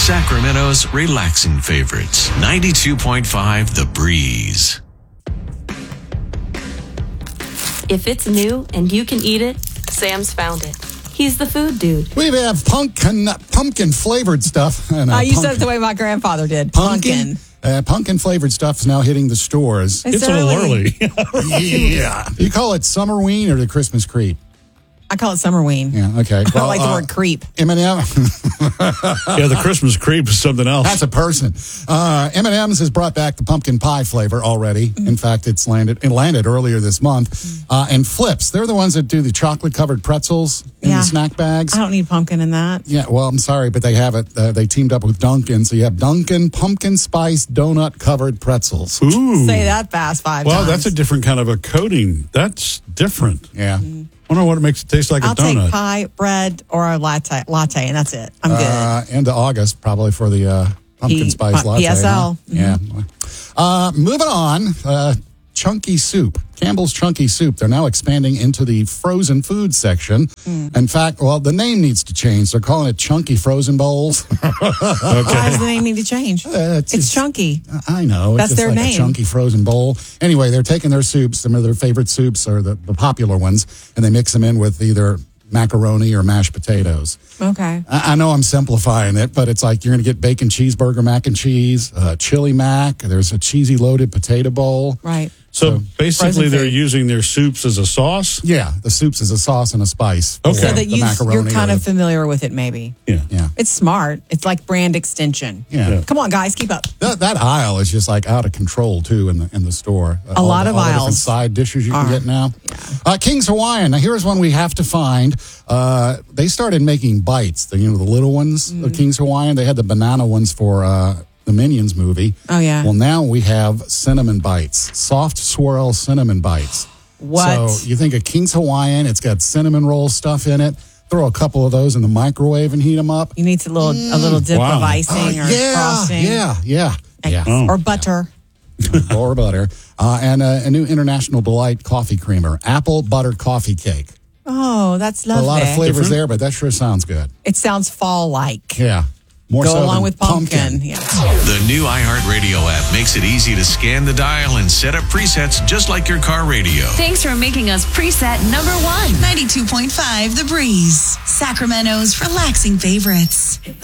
Sacramento's relaxing favorites. 92.5 The Breeze. If it's new and you can eat it, Sam's found it. He's the food dude. We have pumpkin flavored stuff. You said it the way my grandfather did. Pumpkin. Pumpkin flavored stuff is now hitting the stores. It's a little early. Yeah. You call it summerween or the Christmas creep? I call it summerween. Yeah, okay. I don't like the word creep. M&M. Yeah, the Christmas creep is something else. That's a person. M&M's has brought back the pumpkin pie flavor already. Mm-hmm. In fact, it landed earlier this month. And Flips, they're the ones that do the chocolate-covered pretzels in the snack bags. I don't need pumpkin in that. Yeah, well, I'm sorry, but they have it. They teamed up with Dunkin', so you have Dunkin' pumpkin spice donut-covered pretzels. Ooh. Say that fast 5 times. Well, that's a different kind of a coating. That's different. Yeah. Mm-hmm. I wonder what it makes it taste like I'll a donut. take pie, bread, or a latte, and that's it. I'm good. Into August, probably for the pumpkin spice latte. PSL. Huh? Mm-hmm. Yeah. Moving on, Chunky Soup. Campbell's Chunky Soup. They're now expanding into the frozen food section. In fact, well, the name needs to change. They're calling it Chunky Frozen Bowls. Why does the name need to change? It's chunky. I know. That's it's just their like name. A chunky frozen bowl. Anyway, they're taking their soups, some of their favorite soups, or the popular ones, and they mix them in with either macaroni or mashed potatoes. Okay. I know I'm simplifying it, but it's like you're going to get bacon cheeseburger mac and cheese, chili mac. There's a cheesy loaded potato bowl. Right. So basically, they're food. using their soups as a sauce? Yeah, the soups is a sauce and a spice. Okay. So that The macaroni you're kind or of familiar with it, maybe. Yeah. Yeah. It's smart. It's like brand extension. Yeah. Come on, guys, keep up. That aisle is just like out of control too in the store. A lot of all the different aisles side dishes you can are. get now. King's Hawaiian. Now here's one we have to find. They started making bites. The little ones of King's Hawaiian. They had the banana ones for the Minions movie. Oh yeah. Well, now we have cinnamon bites, soft swirl cinnamon bites. What? So you think of King's Hawaiian? It's got cinnamon roll stuff in it. Throw a couple of those in the microwave and heat them up. You need a little dip Wow. of icing or frosting. Yeah. Or butter. Or butter. And a new International Delight coffee creamer, apple butter coffee cake. Oh, that's lovely. A lot of flavors there, but that sure sounds good. It sounds fall-like. Yeah. More Go so along than with pumpkin. Yeah. The new iHeartRadio app makes it easy to scan the dial and set up presets just like your car radio. Thanks for making us preset number 1. 92.5 The Breeze. Sacramento's relaxing favorites.